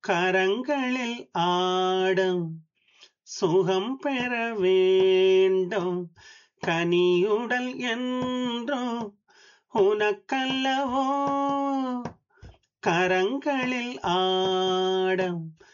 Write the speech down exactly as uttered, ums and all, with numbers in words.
கரங்களில் ஆடும் சுகம் பெற வேண்டும். கனியுடல் என்றும் உனக்கல்லவோ. கரங்களில் ஆடும்